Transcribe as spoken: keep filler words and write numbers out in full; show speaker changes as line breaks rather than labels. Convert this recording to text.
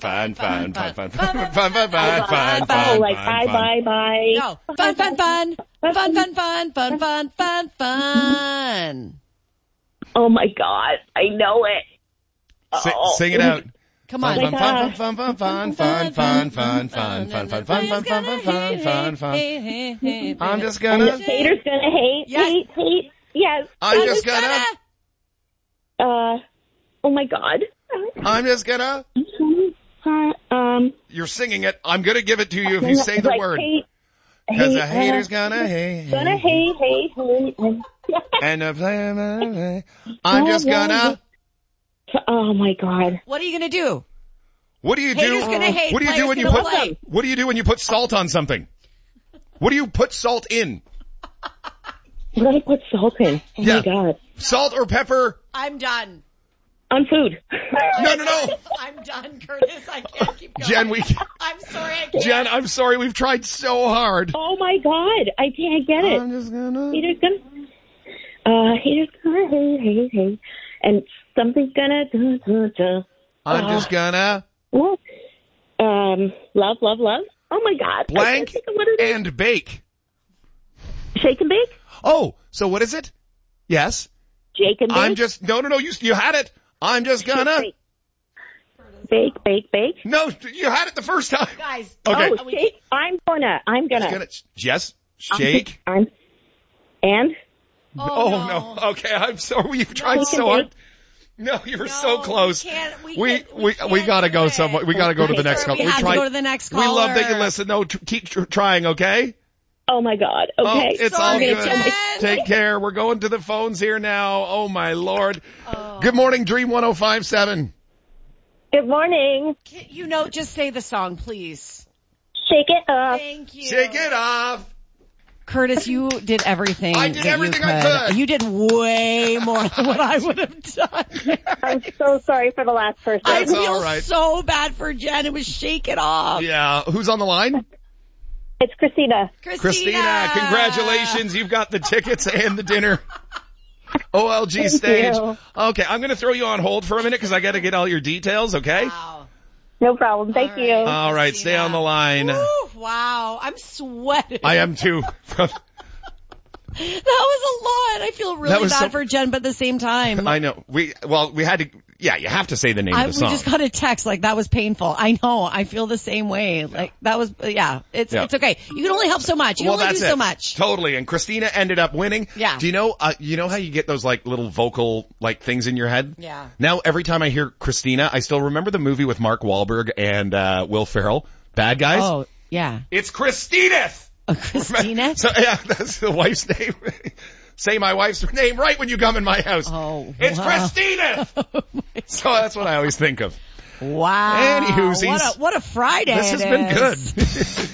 Fun, fun, fun, fun, fun,
fun,
fun, fun, fun, fun,
Oh,
fun,
like bye,
fun.
bye, bye.
No. Fun, fun, fun. Fun, fun, fun, fun, fun, fun, fun.
Oh my God, I know it.
Sing,
Oh.
sing it out.
Come
Fun,
on.
fun, fun, fun, fun, fun, fun, fun, fun, fun, fun, fun, fun, fun, fun, fun, fun, fun. I'm just
And the
gonna,
haters gonna hate,
Yes.
hate, hate. Yes.
I'm just gonna,
Uh, oh my God.
I'm just gonna,
Uh, um,
you're singing it. I'm gonna give it to you if you say the
like
word.
hate,
Cause
hate,
the haters
uh,
gonna hate.
gonna hate, hate, hate.
And the play, I'm just gonna,
Oh my God.
What are you going to do?
what do you
Haters
do?
gonna hate.
What do you do
players
when you
gonna
put,
play.
what do you do when you put salt on something? What do you put salt in?
What did I put salt in? Oh
Yeah.
my God.
Salt or pepper?
I'm done.
On food.
No, no, no.
I'm done, Curtis. I can't keep going.
Jen, we,
I'm sorry. I can't.
Jen, I'm sorry. We've tried so hard.
Oh my God. I can't get it.
I'm just gonna.
Haters gonna, uh, haters gonna hate, hate, hate. And something's gonna, duh, duh, duh.
I'm
Uh,
just gonna
What? Um, love, love, love. Oh my God. I
blank
can't think of what it is.
and bake.
Shake and bake?
Oh, so what is it? Yes.
Jake and bake?
I'm just, no, no, no, you, you had it. I'm just gonna,
Bake, bake, bake, bake.
no, you had it the first time.
Guys.
Okay.
Oh, shake. I'm gonna, I'm gonna.
Just gonna, yes, shake.
I'm, and?
Oh, no. Okay, I'm sorry. We've tried
No.
so hard. No, you were so
No,
close.
We can't. We,
We,
can't,
we,
can't
we gotta
do
go
it.
somewhere. We gotta go to the next
We
couple.
have to
tried-
go to the next
We
caller.
love that you listen. No, t- keep tr- trying, okay?
Oh my God.
Oh,
Okay.
it's
Sorry,
all good.
Jen.
Take care. We're going to the phones here now. Oh my Lord.
Oh.
Good morning, Dream one oh five seven.
Good morning.
Can you know, just say the song, please.
Shake it up.
Thank you.
Shake it off.
Curtis, you did everything.
I did
that
everything
you
I
could.
could.
You did way more than what I would have done.
I'm so sorry for the last person.
I
That's
feel
all right.
so bad for Jen. It was shake it off.
Yeah. Who's on the line?
It's Christina.
Christina.
Christina, congratulations. You've got the tickets and the dinner. O L G
Thank
stage.
you.
Okay, I'm going to throw you on hold for a minute because I got to get all your details, okay?
Wow.
No problem. Thank
All
you.
right.
All right, stay on the line.
Woo, wow. I'm sweating.
I am too.
That was a lot. I feel really
That was
bad
so-
for Jen, but at the same time.
I know. We, well, we had to, yeah, you have to say the name
I,
of
we
the song.
just got a text like that was painful. I know. I feel the same way. Like that was, yeah. It's
Yeah.
it's okay. You can only help so much. You
well,
can only
that's
do
it.
so much.
Totally. And Christina ended up winning.
Yeah.
Do you know, uh, you know how you get those like little vocal like things in your head?
Yeah.
Now every time I hear Christina, I still remember the movie with Mark Wahlberg and, uh, Will Ferrell. Bad Guys.
Oh yeah.
It's Christina.
Oh, Christina.
So yeah, that's the wife's name. Say my wife's name right when you come in my house.
Oh,
It's
wow.
Christina. So that's what I always think of.
Wow.
Anywhoosies.
What a what a Friday.
This has
it
been
is.
good.